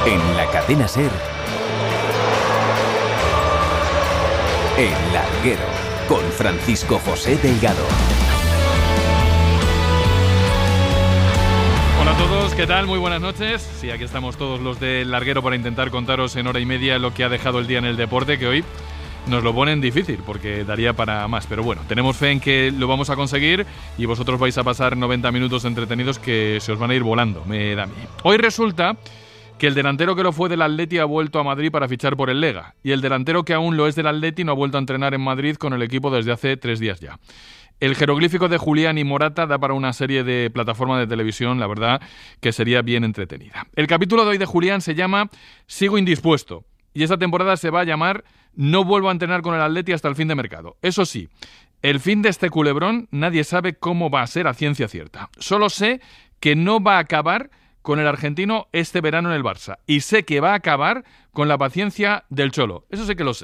En la cadena SER, El Larguero, con Francisco José Delgado. Hola a todos, ¿qué tal? Muy buenas noches. Sí, aquí estamos todos los del Larguero para intentar contaros en hora y media lo que ha dejado el día en el deporte, que hoy nos lo ponen difícil porque daría para más, pero bueno, tenemos fe en que lo vamos a conseguir y vosotros vais a pasar 90 minutos entretenidos que se os van a ir volando, me da a mí. Hoy resulta que el delantero que lo fue del Atleti ha vuelto a Madrid para fichar por el Lega, y el delantero que aún lo es del Atleti no ha vuelto a entrenar en Madrid con el equipo desde hace 3 días ya. El jeroglífico de Julián y Morata da para una serie de plataformas de televisión, la verdad que sería bien entretenida. El capítulo de hoy de Julián se llama Sigo indispuesto, y esta temporada se va a llamar No vuelvo a entrenar con el Atleti hasta el fin de mercado. Eso sí, el fin de este culebrón nadie sabe cómo va a ser a ciencia cierta. Solo sé que no va a acabar con el argentino este verano en el Barça. Y sé que va a acabar con la paciencia del Cholo. Eso sí que lo sé.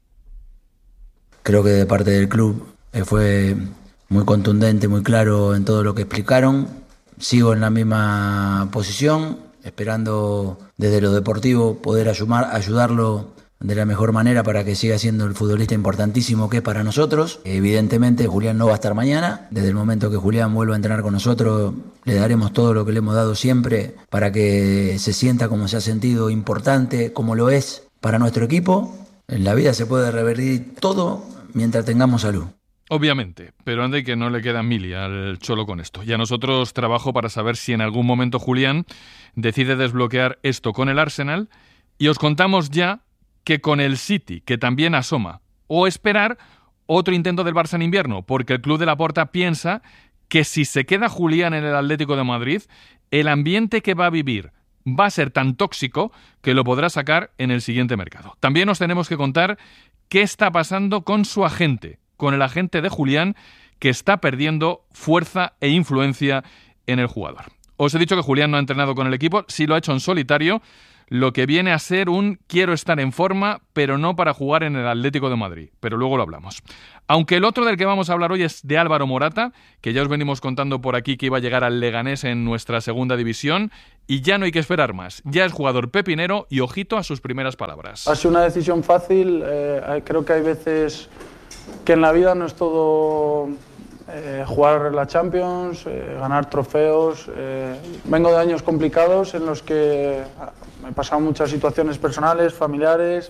Creo que de parte del club fue muy contundente, muy claro en todo lo que explicaron. Sigo en la misma posición, esperando desde lo deportivo poder ayudarlo de la mejor manera para que siga siendo el futbolista importantísimo que es para nosotros. Evidentemente Julián no va a estar mañana. Desde el momento que Julián vuelva a entrenar con nosotros, le daremos todo lo que le hemos dado siempre para que se sienta como se ha sentido importante, como lo es para nuestro equipo. En la vida se puede revertir todo mientras tengamos salud. Obviamente, pero ande que no le queda mili al Cholo con esto. Y a nosotros trabajo para saber si en algún momento Julián decide desbloquear esto con el Arsenal, y os contamos ya que con el City, que también asoma, o esperar otro intento del Barça en invierno, porque el club de Laporta piensa que si se queda Julián en el Atlético de Madrid, el ambiente que va a vivir va a ser tan tóxico que lo podrá sacar en el siguiente mercado. También os tenemos que contar qué está pasando con su agente, con el agente de Julián, que está perdiendo fuerza e influencia en el jugador. Os he dicho que Julián no ha entrenado con el equipo, sí lo ha hecho en solitario, lo que viene a ser un quiero estar en forma, pero no para jugar en el Atlético de Madrid. Pero luego lo hablamos. Aunque el otro del que vamos a hablar hoy es de Álvaro Morata, que ya os venimos contando por aquí que iba a llegar al Leganés en nuestra segunda división, y ya no hay que esperar más. Ya es jugador pepinero y ojito a sus primeras palabras. Ha sido una decisión fácil. Creo que hay veces que en la vida no es todo jugar la Champions, ganar trofeos. Vengo de años complicados en los que me he pasado muchas situaciones personales, familiares.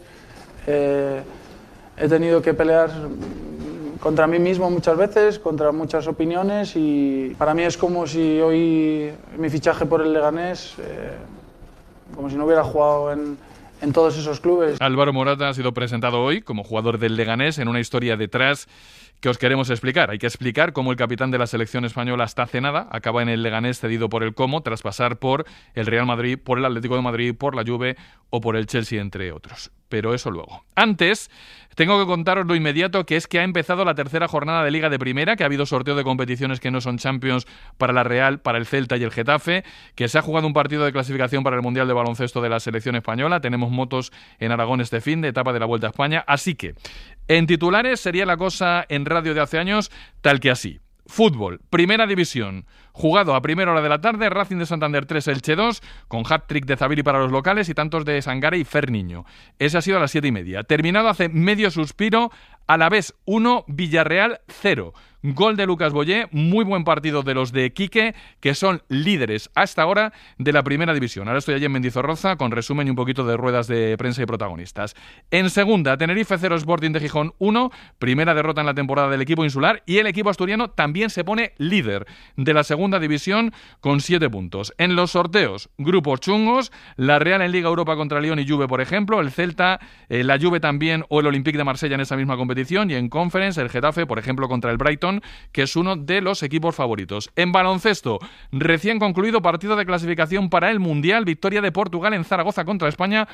He tenido que pelear contra mí mismo muchas veces, contra muchas opiniones, y para mí es como si hoy mi fichaje por el Leganés, como si no hubiera jugado en todos esos clubes. Álvaro Morata ha sido presentado hoy como jugador del Leganés en una historia detrás que os queremos explicar. Hay que explicar cómo el capitán de la selección española hasta hace nada acaba en el Leganés cedido por el Como tras pasar por el Real Madrid, por el Atlético de Madrid, por la Juve o por el Chelsea, entre otros. Pero eso luego. Antes, tengo que contaros lo inmediato, que es que ha empezado la tercera jornada de Liga de Primera, que ha habido sorteo de competiciones que no son Champions para la Real, para el Celta y el Getafe, que se ha jugado un partido de clasificación para el Mundial de Baloncesto de la selección española. Tenemos motos en Aragón este fin de etapa de la Vuelta a España. Así que, en titulares sería la cosa en radio de hace años tal que así. Fútbol, Primera División. Jugado a primera hora de la tarde, Racing de Santander 3, Elche 2, con hat-trick de Zabiri para los locales y tantos de Sangare y Ferniño. Ese ha sido a las 7:30. Terminado hace medio suspiro, Alavés 1, Villarreal 0. Gol de Lucas Boyé, muy buen partido de los de Quique, que son líderes hasta ahora de la Primera División. Ahora estoy allí en Mendizorroza con resumen y un poquito de ruedas de prensa y protagonistas. En segunda, Tenerife 0, Sporting de Gijón 1, primera derrota en la temporada del equipo insular, y el equipo asturiano también se pone líder de la Segunda División con 7 puntos. En los sorteos, grupos chungos, la Real en Liga Europa contra Lyon y Juve, por ejemplo, el Celta, la Juve también, o el Olympique de Marsella en esa misma competición, y en Conference, el Getafe, por ejemplo, contra el Brighton, que es uno de los equipos favoritos. En baloncesto, recién concluido partido de clasificación para el Mundial, victoria de Portugal en Zaragoza contra España,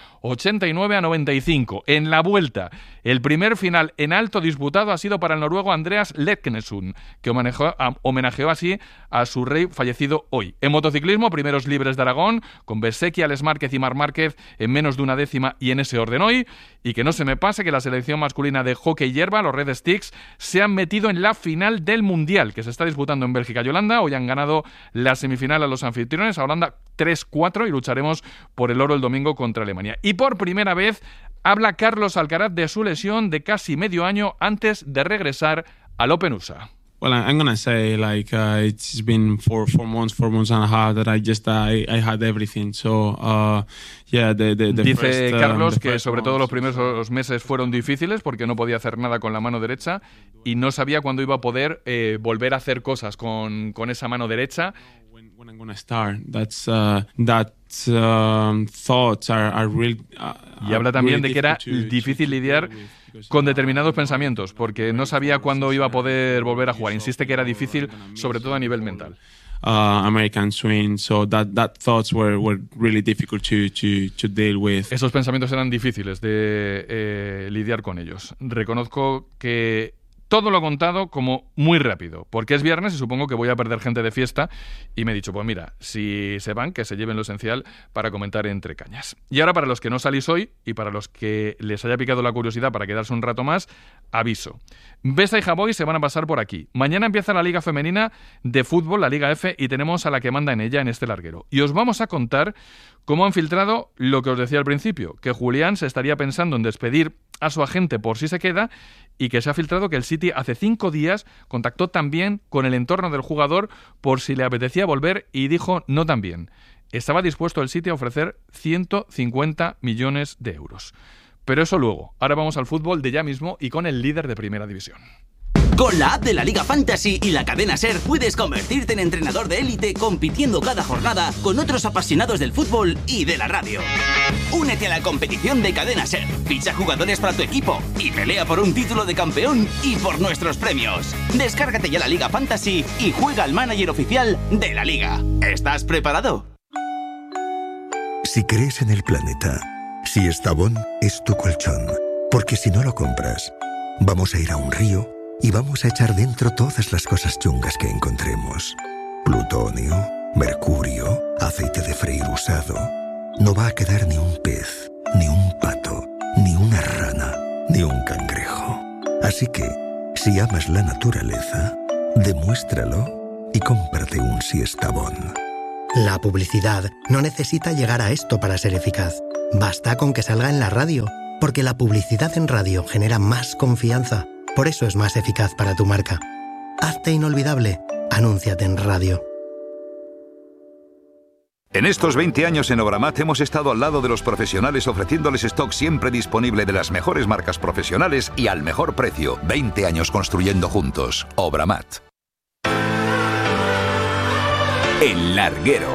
89-95. En la vuelta, el primer final en alto disputado ha sido para el noruego Andreas Leknesund, que homenajeó así a su rey fallecido hoy. En motociclismo, primeros libres de Aragón, con Besequi, Alex Márquez y Marc Márquez en menos de una décima y en ese orden hoy. Y que no se me pase que la selección masculina de hockey hierba, los Red Sticks, se han metido en la final final del Mundial, que se está disputando en Bélgica y Holanda. Hoy han ganado la semifinal a los anfitriones, a Holanda 3-4, y lucharemos por el oro el domingo contra Alemania. Y por primera vez habla Carlos Alcaraz de su lesión de casi medio año antes de regresar al Open USA. Well, I'm gonna say it's been four months and a half that I had everything. So Dice Carlos que sobre todo los primeros meses fueron difíciles porque no podía hacer nada con la mano derecha y no sabía cuándo iba a poder volver a hacer cosas con esa mano derecha. When I'm gonna start, thoughts are real. Y habla también de que era difícil lidiar con determinados pensamientos, porque no sabía cuándo iba a poder volver a jugar. Insiste que era difícil, sobre todo a nivel mental. American swing, so that thoughts were really difficult to deal with. Esos pensamientos eran difíciles de lidiar con ellos. Reconozco que todo lo contado como muy rápido, porque es viernes y supongo que voy a perder gente de fiesta, y me he dicho, pues mira, si se van, que se lleven lo esencial para comentar entre cañas. Y ahora, para los que no salís hoy y para los que les haya picado la curiosidad para quedarse un rato más, aviso. Besa y Javoy se van a pasar por aquí. Mañana empieza la Liga Femenina de Fútbol, la Liga F, y tenemos a la que manda en ella en este larguero. Y os vamos a contar cómo han filtrado lo que os decía al principio, que Julián se estaría pensando en despedir a su agente por si se queda, y que se ha filtrado que el City hace 5 días contactó también con el entorno del jugador por si le apetecía volver y dijo no también. Estaba dispuesto el City a ofrecer 150 millones de euros. Pero eso luego. Ahora vamos al fútbol de ya mismo y con el líder de Primera División. Con la app de la Liga Fantasy y la cadena SER puedes convertirte en entrenador de élite compitiendo cada jornada con otros apasionados del fútbol y de la radio. Únete a la competición de cadena SER, ficha jugadores para tu equipo y pelea por un título de campeón y por nuestros premios. Descárgate ya la Liga Fantasy y juega al manager oficial de la Liga. ¿Estás preparado? Si crees en el planeta, si Estavón es tu colchón, porque si no lo compras, vamos a ir a un río y vamos a echar dentro todas las cosas chungas que encontremos. Plutonio, mercurio, aceite de freír usado. No va a quedar ni un pez, ni un pato, ni una rana, ni un cangrejo. Así que, si amas la naturaleza, demuéstralo y cómprate un Siestabón. La publicidad no necesita llegar a esto para ser eficaz. Basta con que salga en la radio, porque la publicidad en radio genera más confianza. Por eso es más eficaz para tu marca. Hazte inolvidable. Anúnciate en radio. En estos 20 años en Obramat hemos estado al lado de los profesionales ofreciéndoles stock siempre disponible de las mejores marcas profesionales y al mejor precio. 20 años construyendo juntos. Obramat. El Larguero.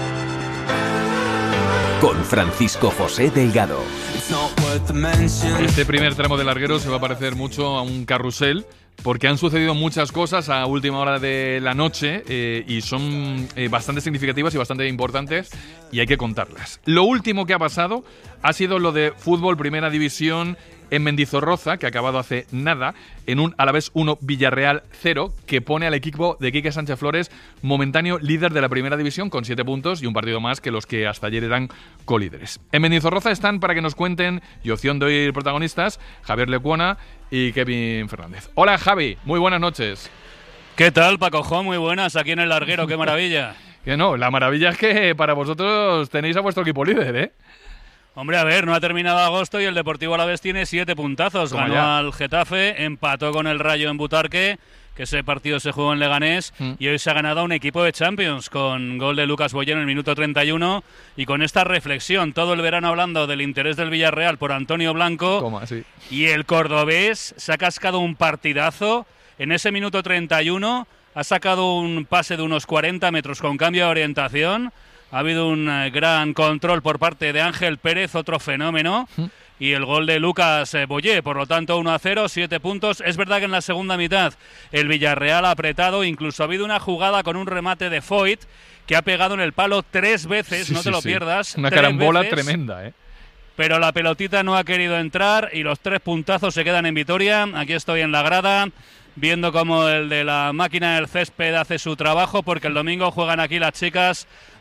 Con Francisco José Delgado. Este primer tramo del larguero se va a parecer mucho a un carrusel, porque han sucedido muchas cosas a última hora de la noche y son bastante significativas y bastante importantes, y hay que contarlas. Lo último que ha pasado ha sido lo de fútbol Primera División en Mendizorroza, que ha acabado hace nada, en un Alavés 1 Villarreal 0, que pone al equipo de Quique Sánchez Flores momentáneo líder de la Primera División con 7 puntos y un partido más que los que hasta ayer eran colíderes. En Mendizorroza están para que nos cuenten, y opción de oír protagonistas, Javier Lecuona y Kevin Fernández. Hola Javi, muy buenas noches. ¿Qué tal, Paco? Muy buenas, aquí en el larguero, qué maravilla. Que no, la maravilla es que para vosotros tenéis a vuestro equipo líder, ¿eh? Hombre, a ver, no ha terminado agosto y el Deportivo Alavés tiene 7 puntazos. Ganó al Getafe, empató con el Rayo en Butarque, que ese partido se jugó en Leganés, y hoy se ha ganado a un equipo de Champions con gol de Lucas Boyer en el minuto 31, y con esta reflexión, todo el verano hablando del interés del Villarreal por Antonio Blanco. ¿Cómo así? Y el cordobés se ha cascado un partidazo en ese minuto 31, ha sacado un pase de unos 40 metros con cambio de orientación. Ha habido un gran control por parte de Ángel Pérez, otro fenómeno, y el gol de Lucas Boyer, por lo tanto 1-0, 7 puntos. Es verdad que en la segunda mitad el Villarreal ha apretado, incluso ha habido una jugada con un remate de Foyt que ha pegado en el palo 3 veces, no te lo pierdas. Una carambola tremenda, ¿eh? Pero la pelotita no ha querido entrar y los 3 puntazos se quedan en Vitoria. Aquí estoy en la grada, viendo cómo el de la máquina del césped hace su trabajo, porque el domingo juegan aquí las chicas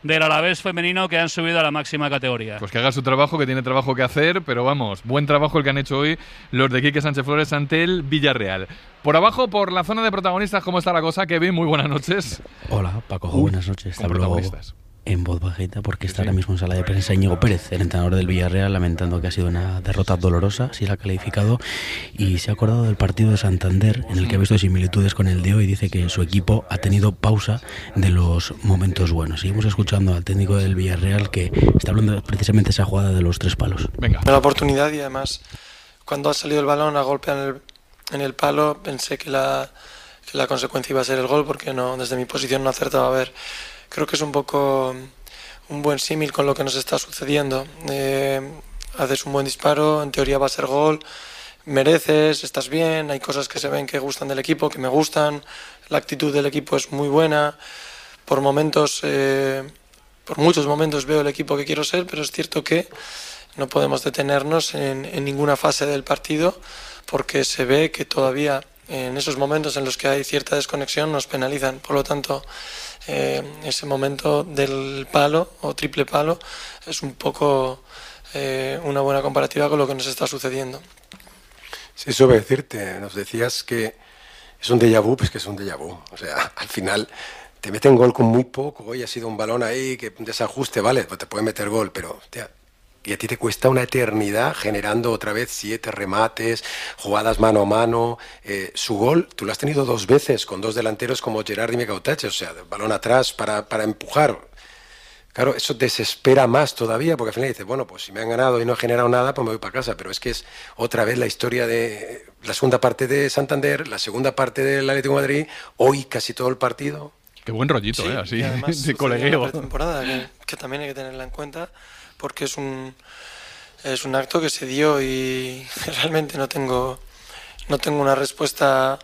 del Alavés femenino que han subido a la máxima categoría. Pues que haga su trabajo, que tiene trabajo que hacer, pero vamos, buen trabajo el que han hecho hoy los de Quique Sánchez Flores ante el Villarreal. Por abajo, por la zona de protagonistas, ¿cómo está la cosa? Kevin, muy buenas noches. Hola, Paco, buenas noches. Hablo en voz bajita porque está ahora mismo en sala de prensa Íñigo Pérez, el entrenador del Villarreal, lamentando que ha sido una derrota dolorosa, así la ha calificado, y se ha acordado del partido de Santander, en el que ha visto similitudes con el de hoy. Dice que su equipo ha tenido pausa de los momentos buenos. Seguimos escuchando al técnico del Villarreal, que está hablando precisamente de esa jugada de los 3 palos. Venga. La oportunidad, y además cuando ha salido el balón a golpear en el palo, pensé que la consecuencia iba a ser el gol, porque no, desde mi posición no acertaba a ver. Creo que es un poco un buen símil con lo que nos está sucediendo. Haces un buen disparo, en teoría va a ser gol, mereces, estás bien, hay cosas que se ven que gustan del equipo, que me gustan, la actitud del equipo es muy buena, por muchos momentos veo el equipo que quiero ser, pero es cierto que no podemos detenernos en ninguna fase del partido, porque se ve que todavía en esos momentos en los que hay cierta desconexión nos penalizan. Por lo tanto, ese momento del palo o triple palo es un poco una buena comparativa con lo que nos está sucediendo. Sí, eso voy a decirte. Nos decías que es un déjà vu, pues que es un déjà vu. O sea, al final te meten gol con muy poco. Hoy ha sido un balón ahí, que un desajuste, vale, pues te puede meter gol, pero y a ti te cuesta una eternidad generando otra vez 7 remates, jugadas mano a mano. Su gol, tú lo has tenido 2 veces con 2 delanteros como Gerard y Mecautache, o sea, balón atrás para empujar. Claro, eso desespera más todavía, porque al final dices, bueno, pues si me han ganado y no he generado nada, pues me voy para casa. Pero es que es otra vez la historia de la segunda parte de Santander, la segunda parte del Atlético de Madrid, hoy casi todo el partido. Qué buen rollito, sí, así, y además, de colegueo. Una pretemporada que también hay que tenerla en cuenta, porque es un acto que se dio y realmente no tengo una respuesta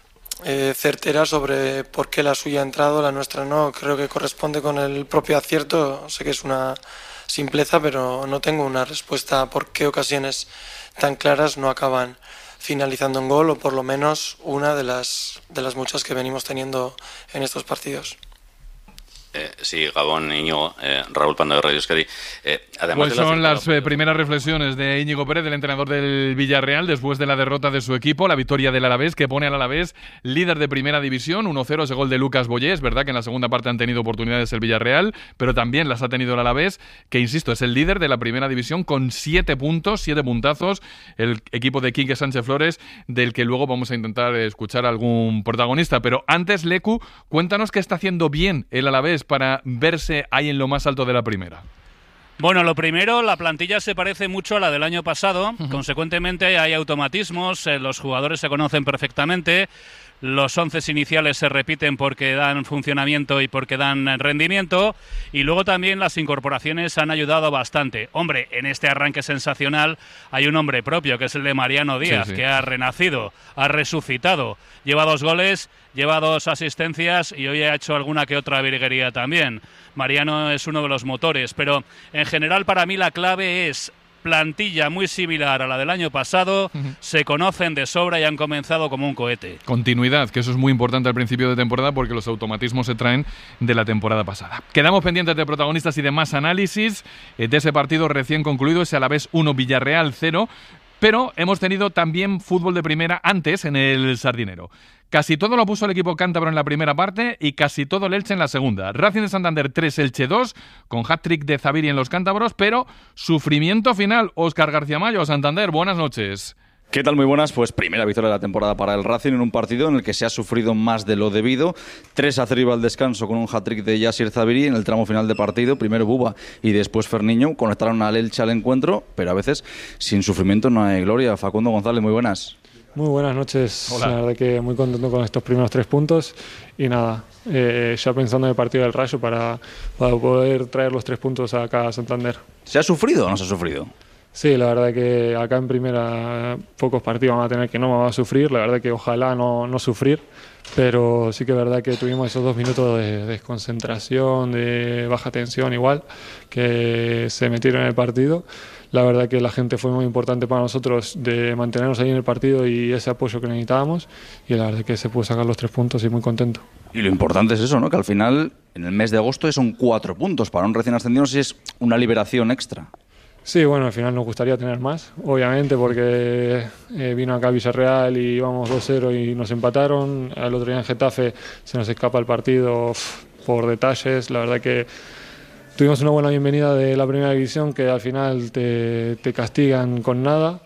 certera sobre por qué la suya ha entrado, la nuestra no. Creo que corresponde con el propio acierto. Sé que es una simpleza, pero no tengo una respuesta a por qué ocasiones tan claras no acaban finalizando en gol, o por lo menos una de las muchas que venimos teniendo en estos partidos. Sí, Gabón, Íñigo, Raúl Pando de Radio Euskadi. Pues son las primeras reflexiones de Íñigo Pérez, el entrenador del Villarreal, después de la derrota de su equipo, la victoria del Alavés, que pone al Alavés líder de primera división, 1-0, ese gol de Lucas Boyé. Es verdad que en la segunda parte han tenido oportunidades el Villarreal, pero también las ha tenido el Alavés, que, insisto, es el líder de la primera división con 7 puntos, 7 puntazos, el equipo de Quique Sánchez Flores, del que luego vamos a intentar escuchar a algún protagonista. Pero antes, Lecu, cuéntanos qué está haciendo bien el Alavés para verse ahí en lo más alto de la primera. Bueno, lo primero, la plantilla se parece mucho a la del año pasado. Consecuentemente hay automatismos, los jugadores se conocen perfectamente, los 11 iniciales se repiten porque dan funcionamiento y porque dan rendimiento, y luego también las incorporaciones han ayudado bastante. Hombre, en este arranque sensacional hay un hombre propio, que es el de Mariano Díaz, que ha renacido, ha resucitado, lleva 2 goles, lleva 2 asistencias y hoy ha hecho alguna que otra virguería también. Mariano es uno de los motores, pero en general para mí la clave es plantilla muy similar a la del año pasado, se conocen de sobra y han comenzado como un cohete. Continuidad, que eso es muy importante al principio de temporada porque los automatismos se traen de la temporada pasada. Quedamos pendientes de protagonistas y de más análisis de ese partido recién concluido, ese Alavés 1, Villarreal 0, pero hemos tenido también fútbol de primera antes en el Sardinero. Casi todo lo puso el equipo cántabro en la primera parte y casi todo el Elche en la segunda. Racing de Santander 3, Elche 2, con hat-trick de Zaviri en los cántabros, pero sufrimiento final. Óscar García Mayo, Santander, buenas noches. ¿Qué tal? Muy buenas. Pues primera victoria de la temporada para el Racing en un partido en el que se ha sufrido más de lo debido. 3-0 iba al descanso con un hat-trick de Yassir Zaviri en el tramo final de partido. Primero Buba y después Ferniño conectaron al Elche al encuentro, pero a veces sin sufrimiento no hay gloria. Facundo González, muy buenas. Muy buenas noches. Hola. La verdad que muy contento con estos primeros 3 puntos y nada, ya pensando en el partido del Rayo para poder traer los 3 puntos acá a Santander. ¿Se ha sufrido o no se ha sufrido? Sí, la verdad que acá en primera pocos partidos vamos a tener que no vamos a sufrir, la verdad que ojalá no sufrir, pero sí que es verdad que tuvimos esos 2 minutos de desconcentración, de baja tensión igual, que se metieron en el partido. La verdad que la gente fue muy importante para nosotros de mantenernos ahí en el partido y ese apoyo que necesitábamos, y la verdad que se pudo sacar los 3 puntos y muy contento. Y lo importante es eso, ¿no? Que al final, en el mes de agosto, son 4 puntos. Para un recién ascendido, sí es una liberación extra. Sí, bueno, al final nos gustaría tener más, obviamente, porque vino acá Villarreal y íbamos 2-0 y nos empataron. Al otro día en Getafe se nos escapa el partido por detalles. La verdad que tuvimos una buena bienvenida de la primera división, que al final te castigan con nada.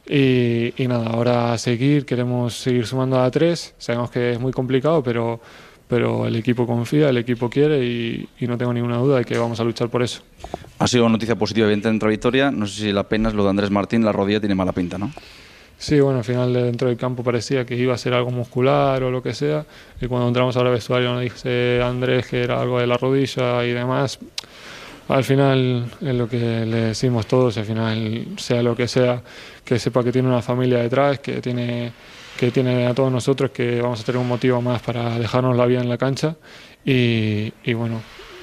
Y nada, ahora a seguir, queremos seguir sumando a 3. Sabemos que es muy complicado, pero el equipo confía, el equipo quiere y no tengo ninguna duda de que vamos a luchar por eso. Ha sido noticia positiva, evidente, dentro de Vitoria. No sé si la pena es lo de Andrés Martín, la rodilla tiene mala pinta, ¿no? Sí, bueno, al final dentro del campo parecía que iba a ser algo muscular o lo que sea, y cuando entramos al vestuario nos dice Andrés que era algo de la rodilla y demás. Al final es lo que le decimos todos, al final sea lo que sea, que sepa que tiene una familia detrás, que tiene a todos nosotros, que vamos a tener un motivo más para dejarnos la vida en la cancha y bueno,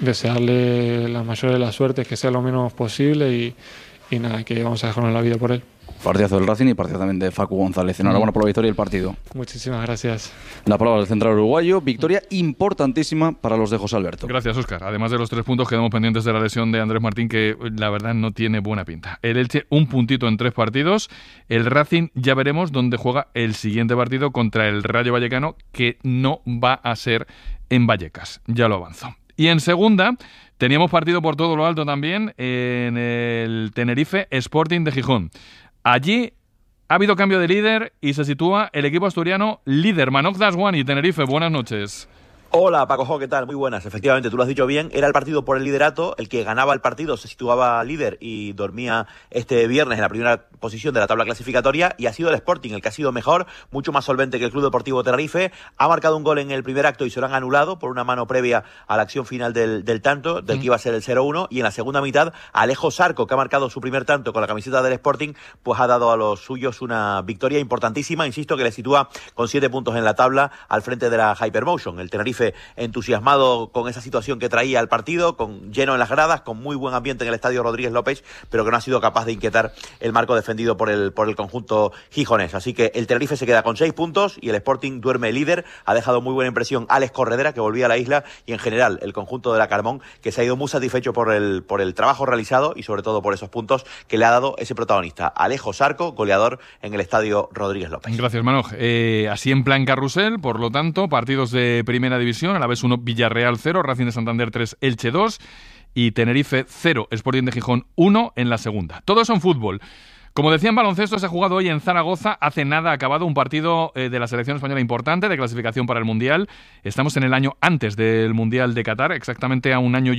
desearle la mayor de las suertes, que sea lo menos posible y nada, que vamos a dejarnos la vida por él. Partidazo del Racing y partido también de Facu González. Enhorabuena por la victoria y el partido. Muchísimas gracias. La palabra del central uruguayo. Victoria importantísima para los de José Alberto. Gracias, Óscar. Además de los 3 puntos, quedamos pendientes de la lesión de Andrés Martín, que la verdad no tiene buena pinta. El Elche, 1 puntito en 3 partidos. El Racing, ya veremos dónde juega el siguiente partido contra el Rayo Vallecano, que no va a ser en Vallecas. Ya lo avanzo. Y en segunda, teníamos partido por todo lo alto también en el Tenerife Sporting de Gijón. Allí ha habido cambio de líder y se sitúa el equipo asturiano líder. Manoj Daswani, Tenerife, buenas noches. Hola Paco, ¿qué tal? Muy buenas. Efectivamente, tú lo has dicho bien, era el partido por el liderato, el que ganaba el partido se situaba líder y dormía este viernes en la primera posición de la tabla clasificatoria, y ha sido el Sporting el que ha sido mejor, mucho más solvente que el Club Deportivo Tenerife. Ha marcado un gol en el primer acto y se lo han anulado por una mano previa a la acción final del tanto, del que iba a ser el 0-1, y en la segunda mitad Alejo Sarco, que ha marcado su primer tanto con la camiseta del Sporting, pues ha dado a los suyos una victoria importantísima, insisto, que le sitúa con 7 puntos en la tabla al frente de la Hypermotion. El Tenerife entusiasmado con esa situación que traía el partido, con lleno en las gradas, con muy buen ambiente en el estadio Rodríguez López, pero que no ha sido capaz de inquietar el marco defendido por el conjunto gijonés. Así que el Tenerife se queda con 6 puntos y el Sporting duerme líder. Ha dejado muy buena impresión Alex Corredera, que volvía a la isla, y en general el conjunto de la Carmón, que se ha ido muy satisfecho por el trabajo realizado y sobre todo por esos puntos que le ha dado ese protagonista, Alejo Sarco, goleador en el estadio Rodríguez López. Gracias, Manoj. Así en plan carrusel, por lo tanto, partidos de primera división: a la vez 1, Villarreal 0, Racing de Santander 3, Elche 2 y Tenerife 0, Sporting de Gijón 1 en la segunda. Todo eso en fútbol. Como decía, en baloncesto se ha jugado hoy en Zaragoza. Hace nada ha acabado un partido de la selección española importante de clasificación para el Mundial. Estamos en el año antes del Mundial de Qatar, exactamente a un año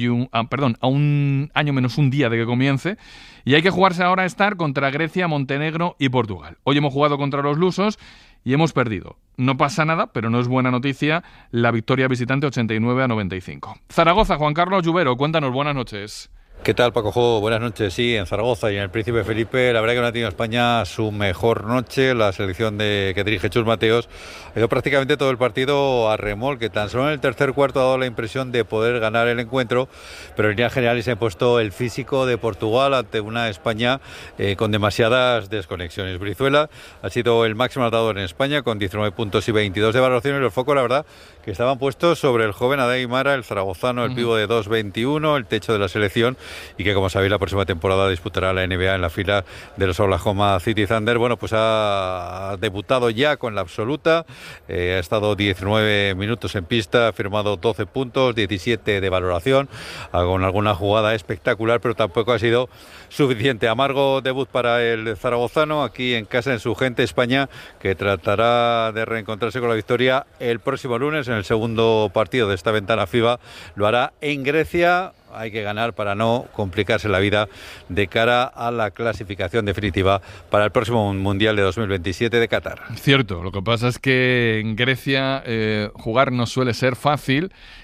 menos un día de que comience. Y hay que jugarse ahora a estar contra Grecia, Montenegro y Portugal. Hoy hemos jugado contra los lusos y hemos perdido. No pasa nada, pero no es buena noticia la victoria visitante 89-95. Zaragoza, Juan Carlos Lluvero, cuéntanos, buenas noches. ¿Qué tal, Paco Jo? Buenas noches. Sí, en Zaragoza y en el Príncipe Felipe, la verdad que no ha tenido España su mejor noche. La selección que dirige Chus Mateos ha ido prácticamente todo el partido a remolque. Tan solo en el tercer cuarto ha dado la impresión de poder ganar el encuentro, pero en líneas generales se ha impuesto el físico de Portugal ante una España con demasiadas desconexiones. Brizuela ha sido el máximo anotador en España con 19 puntos y 22 de valoración, y los focos, la verdad, que estaban puestos sobre el joven Adey Mara, el zaragozano, el pívot de 2'21", el techo de la selección, y que, como sabéis, la próxima temporada disputará la NBA en la fila de los Oklahoma City Thunder. Bueno, pues ha debutado ya con la absoluta, ha estado 19 minutos en pista, ha firmado 12 puntos, 17 de valoración, con alguna jugada espectacular, pero tampoco ha sido suficiente. Amargo debut para el zaragozano, aquí en casa, en su gente, España, que tratará de reencontrarse con la victoria el próximo lunes en el segundo partido de esta ventana FIBA. Lo hará en Grecia. Hay que ganar para no complicarse la vida de cara a la clasificación definitiva para el próximo Mundial de 2027 de Qatar. Cierto, lo que pasa es que en Grecia jugar no suele ser fácil,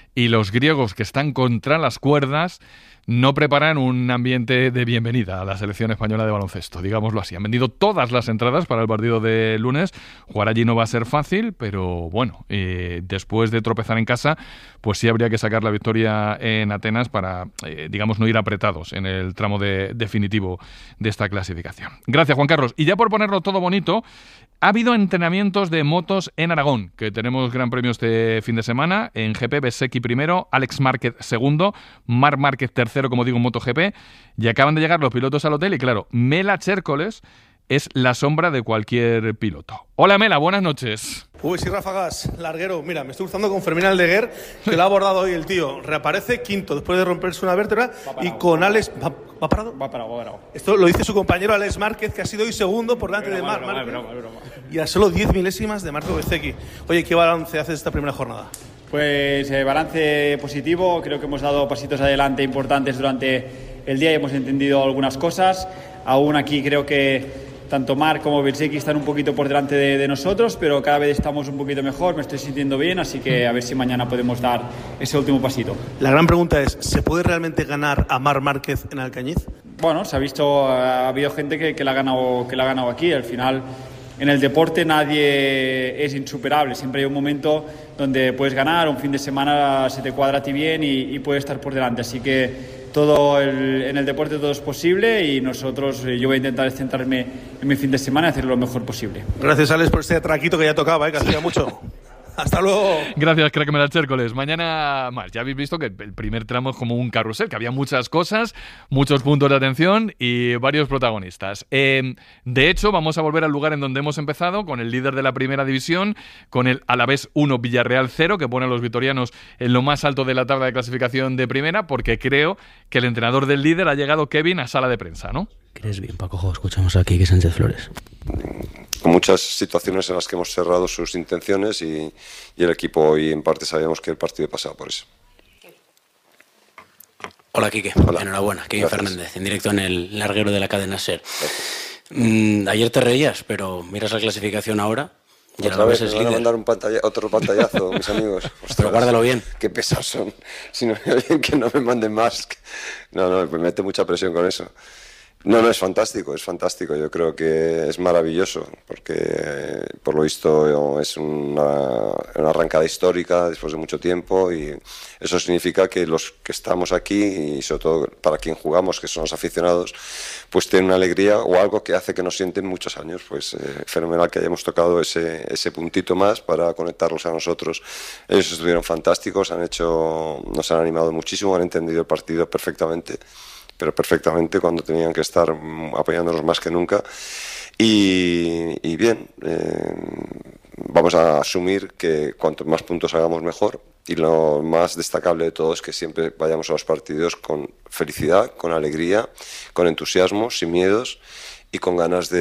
y los griegos, que están contra las cuerdas, no preparan un ambiente de bienvenida a la selección española de baloncesto, digámoslo así. Han vendido todas las entradas para el partido de lunes. Jugar allí no va a ser fácil, pero bueno, después de tropezar en casa, pues sí habría que sacar la victoria en Atenas para, digamos, no ir apretados en el tramo definitivo de esta clasificación. Gracias, Juan Carlos. Y ya por ponerlo todo bonito, ha habido entrenamientos de motos en Aragón, que tenemos gran premio este fin de semana. En GP, Bezzecchi primero, Alex Márquez segundo, Marc Márquez tercero, como digo, en MotoGP. Y acaban de llegar los pilotos al hotel y, claro, Mela Chércoles es la sombra de cualquier piloto. Hola, Mela, buenas noches. Uy, sí, ráfagas, larguero. Mira, me estoy cruzando con Fermín Aldeguer, que lo ha abordado hoy el tío. Reaparece quinto después de romperse una vértebra. Y con Alex... ¿Va parado? Va parado. Esto lo dice su compañero Alex Márquez, que ha sido hoy segundo por delante de Marc Márquez. Y a solo 10 milésimas de Marco Bezzecchi. Oye, ¿qué balance haces de esta primera jornada? Pues balance positivo. Creo que hemos dado pasitos adelante importantes durante el día y hemos entendido algunas cosas. Aún aquí creo que tanto Marc como Bezzecchi están un poquito por delante de nosotros, pero cada vez estamos un poquito mejor, me estoy sintiendo bien, así que a ver si mañana podemos dar ese último pasito. La gran pregunta es, ¿se puede realmente ganar a Marc Márquez en Alcañiz? Bueno, se ha visto, ha habido gente que la ha ganado aquí. Al final, en el deporte nadie es insuperable, siempre hay un momento donde puedes ganar, un fin de semana se te cuadra a ti bien y puedes estar por delante, así que en el deporte todo es posible y nosotros, yo voy a intentar centrarme en mi fin de semana y hacer lo mejor posible. Gracias, Alex, por este atraquito que ya tocaba, que hacía mucho. Hasta luego. Gracias, crack Mela Chércoles. Mañana más. Ya habéis visto que el primer tramo es como un carrusel, que había muchas cosas, muchos puntos de atención y varios protagonistas. De hecho, vamos a volver al lugar en donde hemos empezado, con el líder de la primera división, con el Alavés 1, Villarreal 0, que pone a los vitorianos en lo más alto de la tabla de clasificación de primera, porque creo que el entrenador del líder ha llegado, Kevin, a sala de prensa, ¿no? ¿Crees bien, Paco? Escuchamos aquí que Sánchez Flores. Con muchas situaciones en las que hemos cerrado sus intenciones y el equipo hoy en parte sabíamos que el partido pasaba por eso. Hola, Quique. Hola. Enhorabuena. Kevin Fernández, en directo en el larguero de la cadena SER. Ayer te reías, pero miras la clasificación ahora. Y otra vez me van a mandar otro pantallazo, mis amigos. Ostras, pero guárdalo bien. Qué pesados son. Si no me oyen, que no me manden más. No, me mete mucha presión con eso. No, es fantástico, yo creo que es maravilloso, porque por lo visto es una arrancada histórica después de mucho tiempo y eso significa que los que estamos aquí y sobre todo para quien jugamos, que son los aficionados, pues tienen una alegría o algo que hace que nos sienten muchos años, pues fenomenal que hayamos tocado ese puntito más para conectarlos a nosotros. Ellos estuvieron fantásticos, nos han animado muchísimo, han entendido el partido perfectamente, pero perfectamente cuando tenían que estar apoyándonos más que nunca. Y bien, vamos a asumir que cuanto más puntos hagamos mejor, y lo más destacable de todo es que siempre vayamos a los partidos con felicidad, con alegría, con entusiasmo, sin miedos y con ganas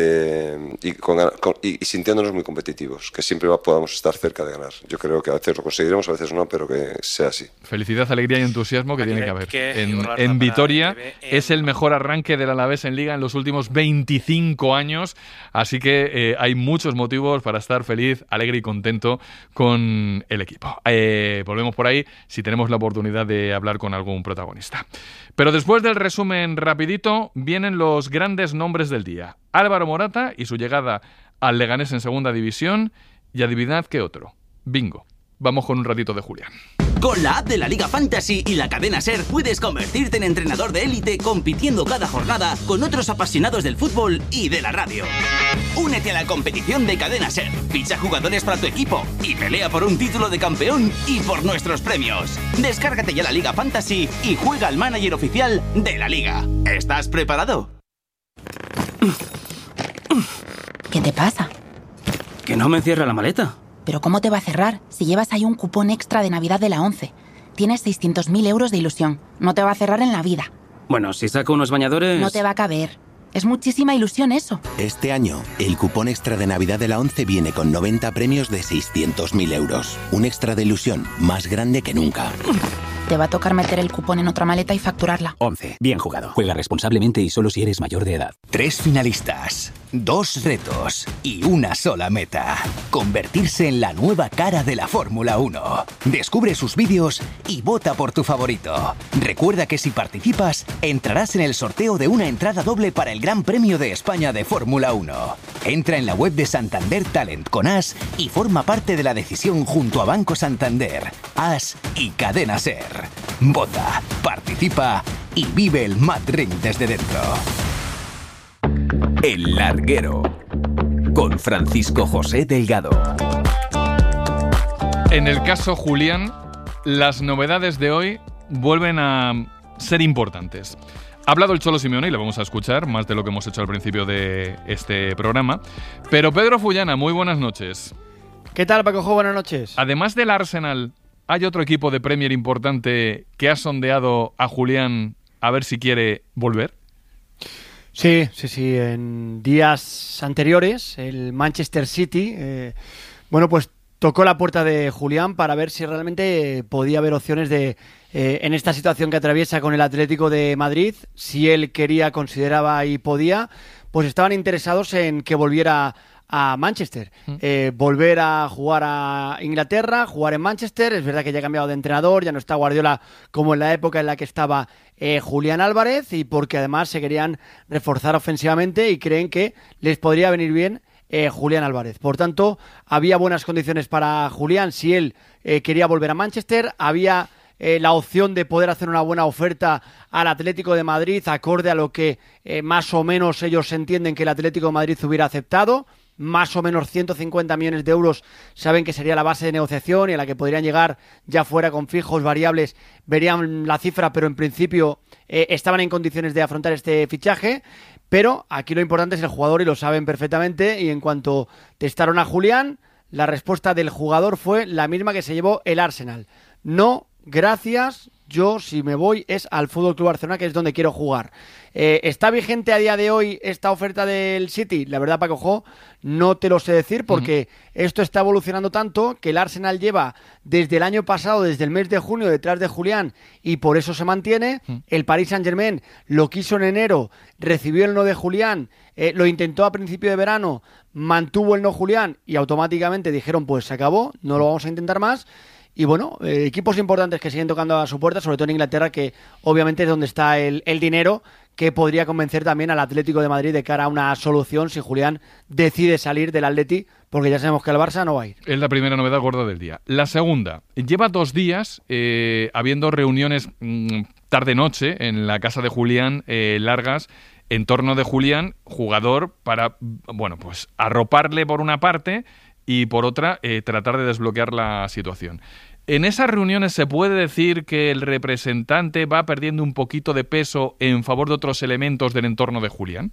y sintiéndonos muy competitivos, que siempre podamos estar cerca de ganar. Yo creo que a veces lo conseguiremos, a veces no, pero que sea así. Felicidad, alegría y entusiasmo que tiene que haber. En Vitoria es el mejor arranque del Alavés en Liga en los últimos 25 años, así que hay muchos motivos para estar feliz, alegre y contento con el equipo. Volvemos por ahí si tenemos la oportunidad de hablar con algún protagonista. Pero después del resumen rapidito, vienen los grandes nombres del día. Álvaro Morata y su llegada al Leganés en segunda división, y adivinad qué otro. Bingo. Vamos con un ratito de Julián. Con la app de la Liga Fantasy y la cadena SER puedes convertirte en entrenador de élite compitiendo cada jornada con otros apasionados del fútbol y de la radio. Únete a la competición de cadena SER, ficha jugadores para tu equipo y pelea por un título de campeón y por nuestros premios. Descárgate ya la Liga Fantasy y juega al manager oficial de la Liga. ¿Estás preparado? ¿Qué te pasa? Que no me cierra la maleta. ¿Pero cómo te va a cerrar si llevas ahí un cupón extra de Navidad de la 11? Tienes 600.000 euros de ilusión. No te va a cerrar en la vida. Bueno, si saco unos bañadores... No te va a caber. Es muchísima ilusión eso. Este año, el cupón extra de Navidad de la 11 viene con 90 premios de 600.000 euros. Un extra de ilusión más grande que nunca. Te va a tocar meter el cupón en otra maleta y facturarla. 11. Bien jugado. Juega responsablemente y solo si eres mayor de edad. 3 finalistas. 2 retos y una sola meta: convertirse en la nueva cara de la Fórmula 1. Descubre sus vídeos y vota por tu favorito. Recuerda que si participas, entrarás en el sorteo de una entrada doble para el Gran Premio de España de Fórmula 1. Entra en la web de Santander Talent con As y forma parte de la decisión junto a Banco Santander, As y Cadena Ser. Vota, participa y vive el Mad Ring desde dentro. El Larguero, con Francisco José Delgado. En el caso Julián, las novedades de hoy vuelven a ser importantes. Ha hablado el Cholo Simeone y le vamos a escuchar más de lo que hemos hecho al principio de este programa. Pero Pedro Fullana, muy buenas noches. ¿Qué tal, Paco? Buenas noches. Además del Arsenal, ¿hay otro equipo de Premier importante que ha sondeado a Julián a ver si quiere volver? Sí. En días anteriores, el Manchester City, pues tocó la puerta de Julián para ver si realmente podía haber opciones de, en esta situación que atraviesa con el Atlético de Madrid, si él quería, consideraba y podía, pues estaban interesados en que volviera a Manchester, volver a jugar a Inglaterra, jugar en Manchester. Es verdad que ya ha cambiado de entrenador, ya no está Guardiola como en la época en la que estaba Julián Álvarez, y porque además se querían reforzar ofensivamente y creen que les podría venir bien Julián Álvarez. Por tanto, había buenas condiciones para Julián si él quería volver a Manchester. Había la opción de poder hacer una buena oferta al Atlético de Madrid, acorde a lo que más o menos ellos entienden que el Atlético de Madrid hubiera aceptado. Más o menos 150 millones de euros saben que sería la base de negociación y a la que podrían llegar, ya fuera con fijos, variables, verían la cifra, pero en principio estaban en condiciones de afrontar este fichaje. Pero aquí lo importante es el jugador y lo saben perfectamente, y en cuanto testaron a Julián, la respuesta del jugador fue la misma que se llevó el Arsenal: no, gracias, yo si me voy es al FC Barcelona, que es donde quiero jugar. ¿Está vigente a día de hoy esta oferta del City? La verdad, Paco, no te lo sé decir, porque esto está evolucionando tanto que el Arsenal lleva desde el año pasado, desde el mes de junio, detrás de Julián, y por eso se mantiene. El Paris Saint-Germain lo quiso en enero, recibió el no de Julián, lo intentó a principio de verano, mantuvo el no Julián y automáticamente dijeron pues se acabó, no lo vamos a intentar más. Y bueno, equipos importantes que siguen tocando a su puerta, sobre todo en Inglaterra, que obviamente es donde está el dinero, que podría convencer también al Atlético de Madrid de cara a una solución si Julián decide salir del Atleti, porque ya sabemos que el Barça no va a ir. Es la primera novedad gorda del día. La segunda, lleva 2 días habiendo reuniones tarde-noche en la casa de Julián, largas, en torno de Julián, jugador, para, pues arroparle por una parte y por otra tratar de desbloquear la situación. ¿En esas reuniones se puede decir que el representante va perdiendo un poquito de peso en favor de otros elementos del entorno de Julián?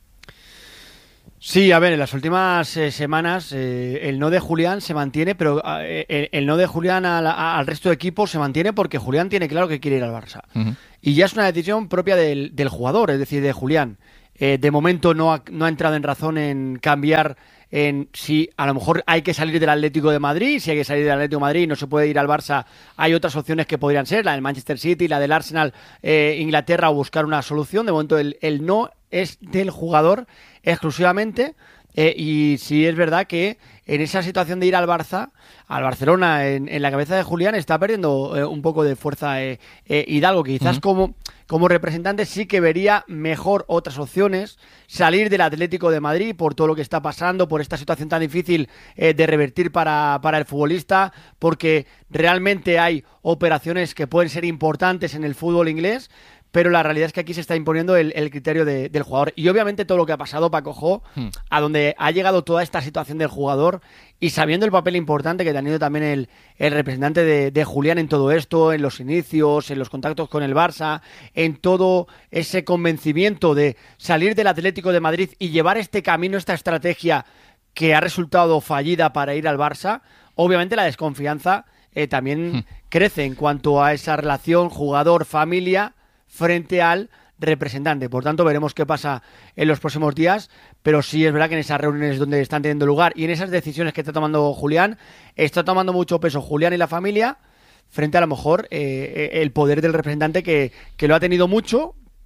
Sí, a ver, en las últimas semanas el no de Julián se mantiene, pero el no de Julián al resto de equipos se mantiene porque Julián tiene claro que quiere ir al Barça. Y ya es una decisión propia del jugador, es decir, de Julián. De momento no ha entrado en razón en cambiar en si a lo mejor hay que salir del Atlético de Madrid. Si hay que salir del Atlético de Madrid y no se puede ir al Barça, hay otras opciones que podrían ser, la del Manchester City, la del Arsenal, Inglaterra, o buscar una solución. De momento el no es del jugador exclusivamente, y sí es verdad que en esa situación de ir al Barcelona, en la cabeza de Julián está perdiendo un poco de fuerza Hidalgo, que quizás como representante sí que vería mejor otras opciones, salir del Atlético de Madrid por todo lo que está pasando, por esta situación tan difícil de revertir para el futbolista, porque realmente hay operaciones que pueden ser importantes en el fútbol inglés, pero la realidad es que aquí se está imponiendo el criterio del jugador. Y obviamente todo lo que ha pasado, Paco, a donde ha llegado toda esta situación del jugador, y sabiendo el papel importante que ha tenido también el representante de Julián en todo esto, en los inicios, en los contactos con el Barça, en todo ese convencimiento de salir del Atlético de Madrid y llevar este camino, esta estrategia que ha resultado fallida para ir al Barça, obviamente la desconfianza también crece en cuanto a esa relación jugador-familia frente al representante. Por tanto, veremos qué pasa en los próximos días, pero sí es verdad que en esas reuniones donde están teniendo lugar y en esas decisiones que está tomando Julián, está tomando mucho peso Julián y la familia frente a lo mejor el poder del representante, que lo ha tenido mucho,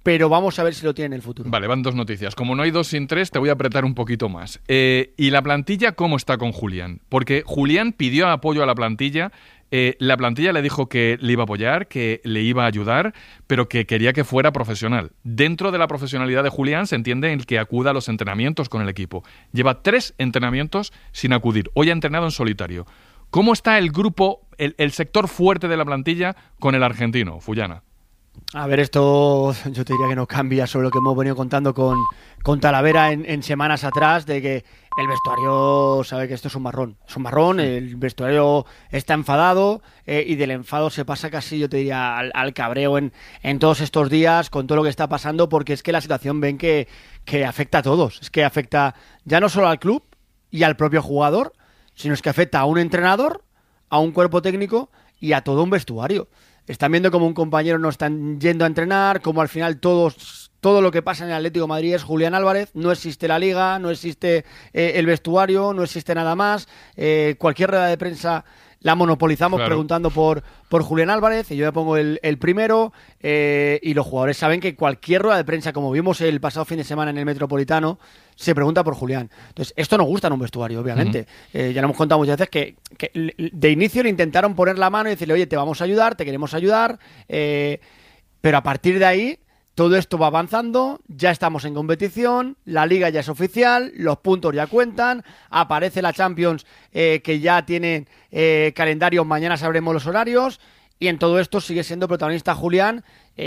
pero vamos a ver si lo tiene en el futuro. Vale, van 2 noticias. Como no hay 2 sin 3, te voy a apretar un poquito más. ¿Y la plantilla cómo está con Julián? Porque Julián pidió apoyo a la plantilla. La plantilla le dijo que le iba a apoyar, que le iba a ayudar, pero que quería que fuera profesional. Dentro de la profesionalidad de Julián se entiende el que acuda a los entrenamientos con el equipo. Lleva 3 entrenamientos sin acudir. Hoy ha entrenado en solitario. ¿Cómo está el grupo, el sector fuerte de la plantilla con el argentino, Fullana? A ver, esto yo te diría que no cambia sobre lo que hemos venido contando con Talavera en semanas atrás, de que el vestuario sabe que esto es un marrón. Es un marrón, el vestuario está enfadado y del enfado se pasa casi, yo te diría, al cabreo en todos estos días con todo lo que está pasando, porque es que la situación ven que afecta a todos. Es que afecta ya no solo al club y al propio jugador, sino es que afecta a un entrenador, a un cuerpo técnico y a todo un vestuario. Están viendo como un compañero no están yendo a entrenar, como al final todo lo que pasa en el Atlético de Madrid es Julián Álvarez, no existe la liga, no existe el vestuario, no existe nada más. Cualquier rueda de prensa la monopolizamos, claro, preguntando por Julián Álvarez, y yo le pongo el primero, y los jugadores saben que cualquier rueda de prensa, como vimos el pasado fin de semana en el Metropolitano, se pregunta por Julián. Entonces, esto no gusta en un vestuario, obviamente. Ya lo hemos contado muchas veces que de inicio le intentaron poner la mano y decirle, oye, te vamos a ayudar, te queremos ayudar, pero a partir de ahí todo esto va avanzando, ya estamos en competición, la Liga ya es oficial, los puntos ya cuentan, aparece la Champions, que ya tiene calendario, mañana sabremos los horarios, y en todo esto sigue siendo protagonista Julián,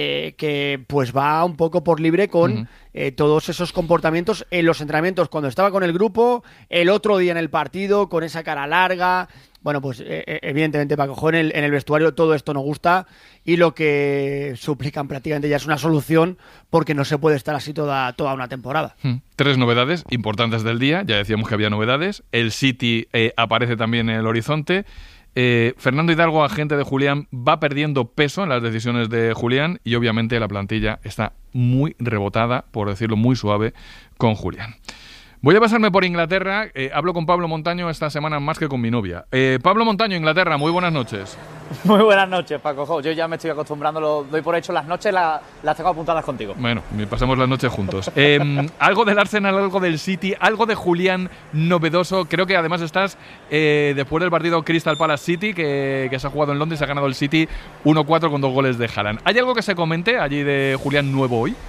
que pues va un poco por libre con todos esos comportamientos en los entrenamientos, cuando estaba con el grupo, el otro día en el partido, con esa cara larga. Bueno, pues evidentemente Paco, en el vestuario todo esto no gusta, y lo que suplican prácticamente ya es una solución, porque no se puede estar así toda una temporada. 3 novedades importantes del día, ya decíamos que había novedades. El City aparece también en el horizonte. Fernando Hidalgo, agente de Julián, va perdiendo peso en las decisiones de Julián, y obviamente la plantilla está muy rebotada, por decirlo muy suave, con Julián. Voy a pasarme por Inglaterra. Hablo con Pablo Montaño esta semana más que con mi novia. Pablo Montaño, Inglaterra, muy buenas noches. Muy buenas noches, Paco. Yo ya me estoy acostumbrando, lo doy por hecho. Las noches las tengo apuntadas contigo. Bueno, pasamos las noches juntos. Algo del Arsenal, algo del City, algo de Julián novedoso. Creo que además estás después del partido Crystal Palace City, que se ha jugado en Londres, se ha ganado el City 1-4 con 2 goles de Haaland. ¿Hay algo que se comente allí de Julián nuevo hoy?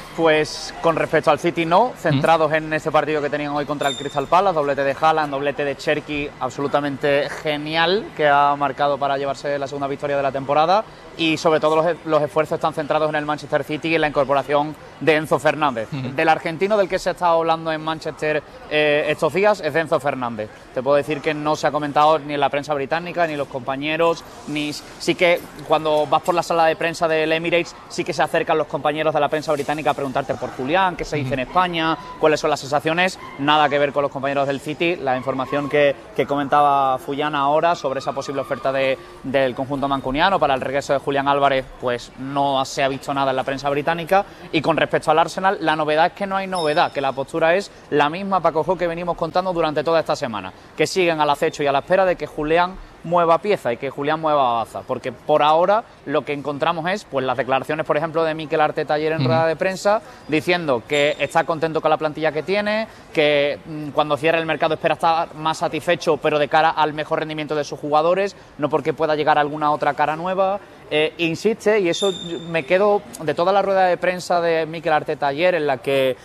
Pues con respecto al City no, centrados en ese partido que tenían hoy contra el Crystal Palace, doblete de Haaland, doblete de Cherki, absolutamente genial, que ha marcado para llevarse la segunda victoria de la temporada, y sobre todo los esfuerzos están centrados en el Manchester City y en la incorporación de Enzo Fernández. Del argentino del que se ha estado hablando en Manchester estos días es de Enzo Fernández. Te puedo decir que no se ha comentado ni en la prensa británica, ni los compañeros, ni sí que cuando vas por la sala de prensa del Emirates sí que se acercan los compañeros de la prensa británica a preguntarte por Julián, qué se dice en España, cuáles son las sensaciones. Nada que ver con los compañeros del City. La información que comentaba Fullana ahora sobre esa posible oferta del conjunto mancuniano para el regreso de Julián Álvarez, pues no se ha visto nada en la prensa británica. Y con respecto al Arsenal, la novedad es que no hay novedad, que la postura es la misma, Paco, que venimos contando durante toda esta semana, que siguen al acecho y a la espera de que Julián mueva pieza y que Julián mueva baza, porque por ahora lo que encontramos es pues las declaraciones, por ejemplo, de Mikel Arteta ayer en rueda de prensa, diciendo que está contento con la plantilla que tiene, que cuando cierre el mercado espera estar más satisfecho, pero de cara al mejor rendimiento de sus jugadores, no porque pueda llegar alguna otra cara nueva. Insiste, y eso me quedo de toda la rueda de prensa de Mikel Arteta ayer, en la que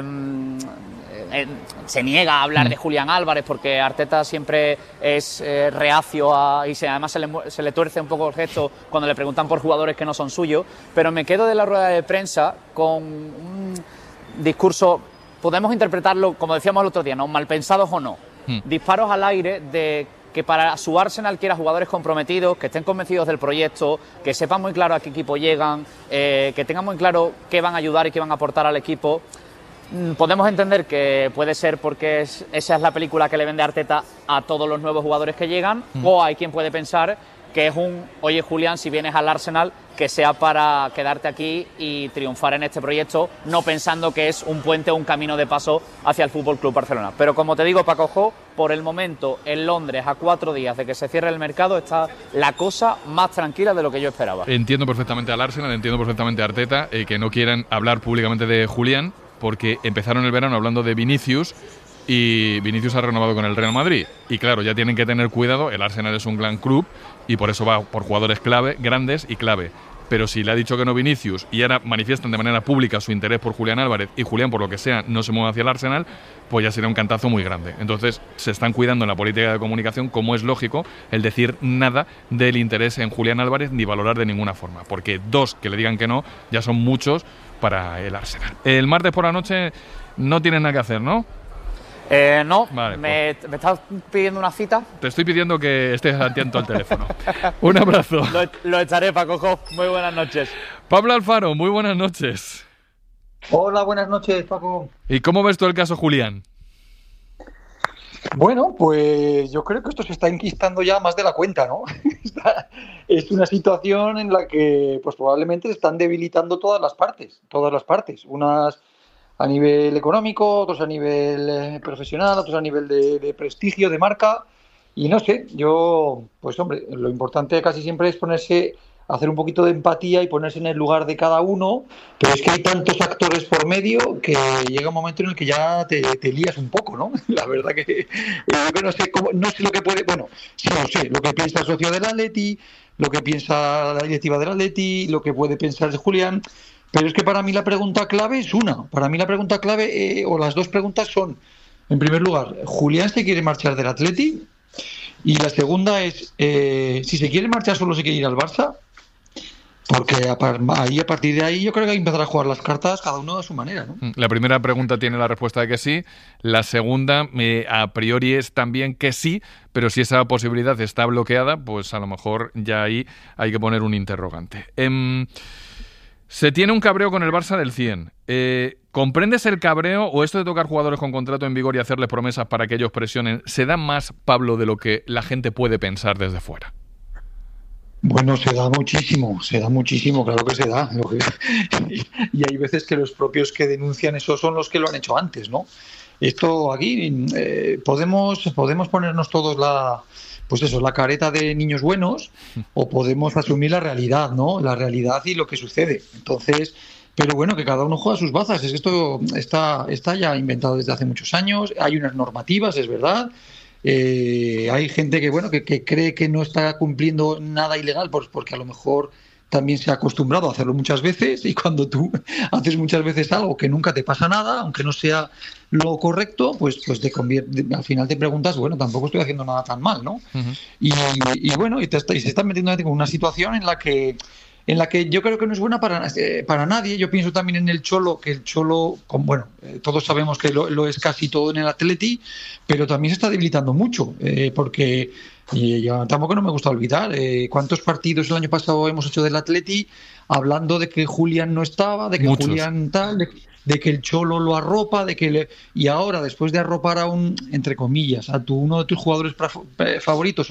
se niega a hablar de Julián Álvarez, porque Arteta siempre es reacio además se le tuerce un poco el gesto cuando le preguntan por jugadores que no son suyos, pero me quedo de la rueda de prensa con un discurso, podemos interpretarlo como decíamos el otro día, ¿no? Mal pensados o no, disparos al aire de que para su Arsenal quiera jugadores comprometidos, que estén convencidos del proyecto, que sepan muy claro a qué equipo llegan, que tengan muy claro qué van a ayudar y qué van a aportar al equipo. Podemos entender que puede ser porque esa es la película que le vende Arteta a todos los nuevos jugadores que llegan, o hay quien puede pensar que es oye Julián, si vienes al Arsenal, que sea para quedarte aquí y triunfar en este proyecto, no pensando que es un puente o un camino de paso hacia el FC Barcelona. Pero como te digo, Paco Jo, por el momento en Londres, a 4 días de que se cierre el mercado, está la cosa más tranquila de lo que yo esperaba. Entiendo perfectamente al Arsenal, entiendo perfectamente a Arteta, que no quieran hablar públicamente de Julián, porque empezaron el verano hablando de Vinicius, y Vinicius ha renovado con el Real Madrid. Y claro, ya tienen que tener cuidado, el Arsenal es un gran club y por eso va por jugadores clave, grandes y clave. Pero si le ha dicho que no Vinicius y ahora manifiestan de manera pública su interés por Julián Álvarez y Julián, por lo que sea, no se mueve hacia el Arsenal, pues ya sería un cantazo muy grande. Entonces se están cuidando en la política de comunicación, como es lógico, el decir nada del interés en Julián Álvarez ni valorar de ninguna forma, porque 2 que le digan que no ya son muchos para el Arsenal. El martes por la noche no tienes nada que hacer, ¿no? No, vale, ¿Me estás pidiendo una cita? Te estoy pidiendo que estés atento al teléfono. Un abrazo. Lo estaré, Paco Jo. Muy buenas noches. Pablo Alfaro, muy buenas noches. Hola, buenas noches, Paco. ¿Y cómo ves tú el caso Julián? Bueno, pues yo creo que esto se está enquistando ya más de la cuenta, ¿no? Es una situación en la que pues probablemente se están debilitando todas las partes. Unas a nivel económico, otros a nivel profesional, otros a nivel de prestigio, de marca, y no sé, pues hombre, lo importante casi siempre es hacer un poquito de empatía y ponerse en el lugar de cada uno, pero es que hay tantos actores por medio que llega un momento en el que ya te lías un poco, ¿no? La verdad que no sé lo que puede, bueno, sí lo sé, lo que piensa el socio del Atleti, lo que piensa la directiva del Atleti, lo que puede pensar Julián. Pero es que para mí la pregunta clave es una. Para mí la pregunta clave, o las dos preguntas son, en primer lugar, ¿Julián se quiere marchar del Atleti? Y la segunda es, si se quiere marchar solo se quiere ir al Barça. Porque a partir de ahí yo creo que hay que empezar a jugar las cartas cada uno a su manera, ¿no? La primera pregunta tiene la respuesta de que sí. La segunda, a priori, es también que sí, pero si esa posibilidad está bloqueada, pues a lo mejor ya ahí hay que poner un interrogante. Se tiene un cabreo con el Barça del 100. ¿Comprendes el cabreo o esto de tocar jugadores con contrato en vigor y hacerles promesas para que ellos presionen, se da más, Pablo, de lo que la gente puede pensar desde fuera? Bueno, se da muchísimo, claro que se da. Y hay veces que los propios que denuncian eso son los que lo han hecho antes, ¿no? Esto aquí podemos ponernos todos la careta de niños buenos, o podemos asumir la realidad, ¿no? La realidad y lo que sucede. Entonces, pero bueno, que cada uno juega sus bazas. Es que esto está ya inventado desde hace muchos años. Hay unas normativas, es verdad. Hay gente que cree que no está cumpliendo nada ilegal, pues porque a lo mejor también se ha acostumbrado a hacerlo muchas veces, y cuando tú haces muchas veces algo que nunca te pasa nada, aunque no sea lo correcto, pues al final te preguntas, bueno, tampoco estoy haciendo nada tan mal, ¿no? Uh-huh. Y bueno, y se está metiendo en una situación en la que yo creo que no es buena para nadie. Yo pienso también en el Cholo, que el Cholo, todos sabemos que lo es casi todo en el Atleti, pero también se está debilitando mucho, porque yo tampoco no me gusta olvidar cuántos partidos el año pasado hemos hecho del Atleti hablando de que Julián no estaba, de que muchos. Julián tal, de que el Cholo lo arropa, y ahora, después de arropar a entre comillas, a uno de tus jugadores favoritos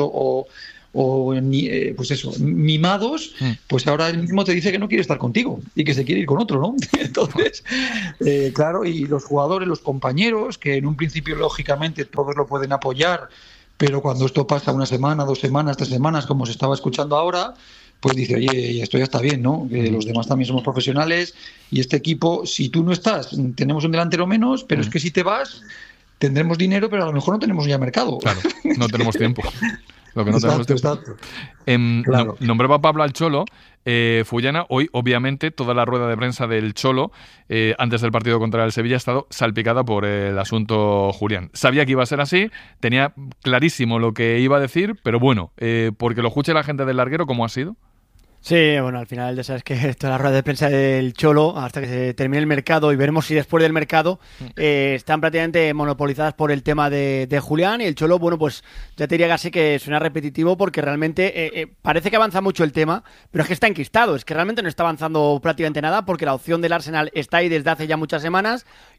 pues eso, mimados, pues ahora él mismo te dice que no quiere estar contigo y que se quiere ir con otro, ¿no? Entonces, claro, y los jugadores, los compañeros, que en un principio lógicamente todos lo pueden apoyar, pero cuando esto pasa una semana, 2 semanas, 3 semanas, como se estaba escuchando ahora, pues dice, oye, esto ya está bien, ¿no? Que los demás también somos profesionales, y este equipo, si tú no estás, tenemos un delantero menos, pero es que si te vas, tendremos dinero, pero a lo mejor no tenemos ya mercado. Claro, no tenemos tiempo. Lo que no exacto. Claro. Nombraba Pablo al Cholo. Fullana, hoy obviamente toda la rueda de prensa del Cholo antes del partido contra el Sevilla ha estado salpicada por el asunto Julián. Sabía que iba a ser así, tenía clarísimo lo que iba a decir, pero bueno, porque lo escuche la gente del larguero, ¿cómo ha sido? Sí, bueno, al final ya sabes que toda la rueda de prensa del Cholo, hasta que se termine el mercado, y veremos si después del mercado están prácticamente monopolizadas por el tema de Julián, y el Cholo, bueno, pues ya te diría casi que suena repetitivo, porque realmente parece que avanza mucho el tema, pero es que está enquistado, es que realmente no está avanzando prácticamente nada, porque la opción del Arsenal está ahí desde hace ya muchas semanas,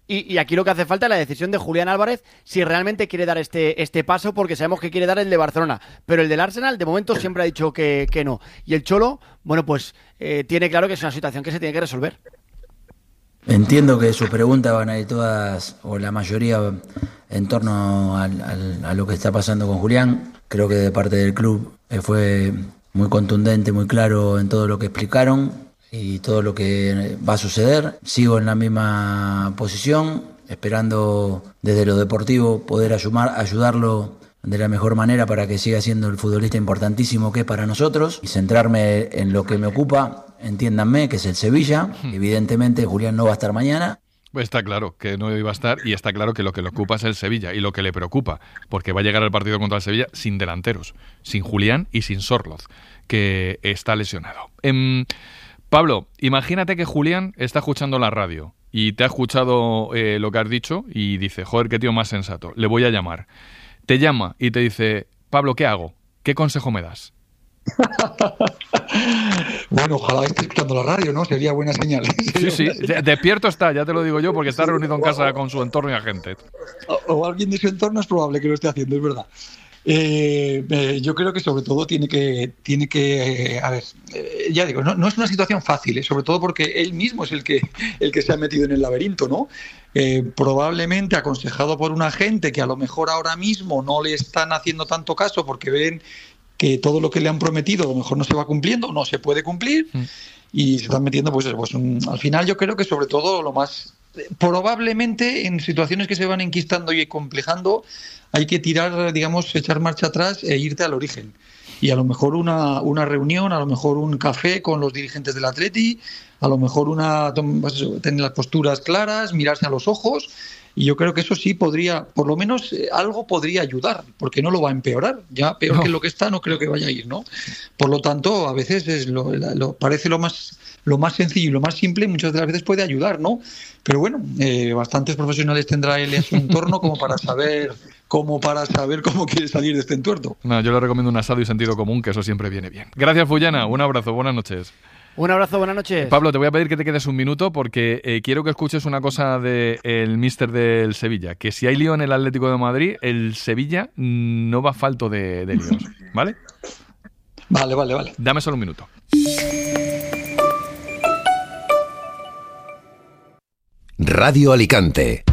Y aquí lo que hace falta es la decisión de Julián Álvarez si realmente quiere dar este paso, porque sabemos que quiere dar el de Barcelona, pero el del Arsenal de momento siempre ha dicho que no. Y el Cholo, bueno, pues tiene claro que es una situación que se tiene que resolver. Entiendo que sus preguntas van a ir todas, o la mayoría, en torno a lo que está pasando con Julián. Creo que de parte del club fue muy contundente, muy claro en todo lo que explicaron y todo lo que va a suceder. Sigo en la misma posición, esperando desde lo deportivo poder ayudarlo de la mejor manera para que siga siendo el futbolista importantísimo que es para nosotros, y centrarme en lo que me ocupa, entiéndanme, que es el Sevilla. Evidentemente Julián no va a estar mañana. Pues está claro que no iba a estar, y está claro que lo que le ocupa es el Sevilla y lo que le preocupa, porque va a llegar al partido contra el Sevilla sin delanteros, sin Julián y sin Sorloz, que está lesionado. Pablo, imagínate que Julián está escuchando la radio y te ha escuchado lo que has dicho y dice, joder, qué tío más sensato, le voy a llamar. Te llama y te dice, Pablo, ¿qué hago? ¿Qué consejo me das? Bueno, ojalá esté escuchando la radio, ¿no? Sería buena señal. Sí, despierto está, ya te lo digo yo, porque está reunido en casa con su entorno y agente. O alguien de su entorno es probable que lo esté haciendo, es verdad. Yo creo que sobre todo tiene que a ver, ya digo, no es una situación fácil, sobre todo porque él mismo es el que se ha metido en el laberinto, ¿no? Probablemente aconsejado por un agente que a lo mejor ahora mismo no le están haciendo tanto caso porque ven que todo lo que le han prometido a lo mejor no se va cumpliendo, no se puede cumplir, y se están metiendo al final yo creo que sobre todo lo más probablemente en situaciones que se van enquistando y complejando hay que tirar, digamos, echar marcha atrás e irte al origen. Y a lo mejor una reunión, a lo mejor un café con los dirigentes del Atleti, a lo mejor tener las posturas claras, mirarse a los ojos. Y yo creo que eso sí podría, por lo menos algo podría ayudar, porque no lo va a empeorar. Ya peor que lo que está no creo que vaya a ir, ¿no? Por lo tanto, a veces parece lo más sencillo y lo más simple, muchas de las veces puede ayudar, ¿no? Pero bueno, bastantes profesionales tendrá él en su entorno como para saber cómo quiere salir de este entuerto. No, yo le recomiendo un asado y sentido común, que eso siempre viene bien. Gracias, Fullana. Un abrazo, buenas noches. Un abrazo, buenas noches. Pablo, te voy a pedir que te quedes un minuto porque quiero que escuches una cosa del míster del Sevilla, que si hay lío en el Atlético de Madrid, el Sevilla no va falto de líos, ¿vale? Vale. Dame solo un minuto. Radio Alicante.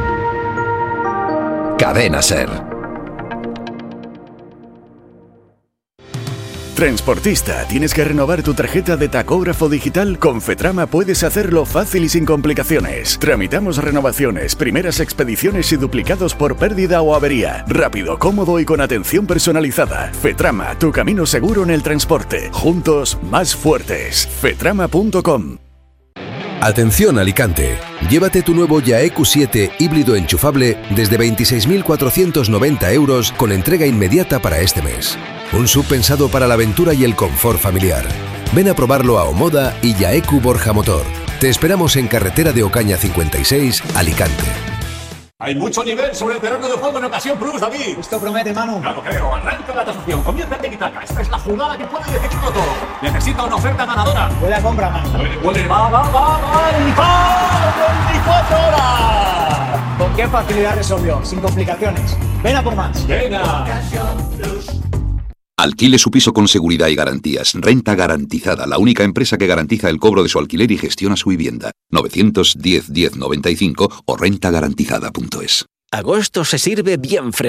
Cadena SER. Transportista, ¿tienes que renovar tu tarjeta de tacógrafo digital? Con Fetrama puedes hacerlo fácil y sin complicaciones. Tramitamos renovaciones, primeras expediciones y duplicados por pérdida o avería. Rápido, cómodo y con atención personalizada. Fetrama, tu camino seguro en el transporte. Juntos, más fuertes. Fetrama.com. Atención Alicante, llévate tu nuvo YAE Q7 híbrido enchufable desde 26.490 euros con entrega inmediata para este mes. Un SUV pensado para la aventura y el confort familiar. Ven a probarlo a Omoda y YAEQ Borja Motor. Te esperamos en carretera de Ocaña 56, Alicante. Hay mucho nivel sobre el terreno de juego en Ocasión Plus, David. Esto promete, Manu. Claro, creo. Arranca la tasación. Comienza el tiki-taka. Esta es la jugada que puede decidirlo todo. Necesita una oferta ganadora. Huele a compra, Manu. Huele. Va. ¡24 horas! ¿Con qué facilidad resolvió? Sin complicaciones. Ven a por más. Venga. Ocasión Plus. Alquile su piso con seguridad y garantías. Renta Garantizada, la única empresa que garantiza el cobro de su alquiler y gestiona su vivienda. 910 1095 o rentagarantizada.es. Agosto se sirve bien fresco.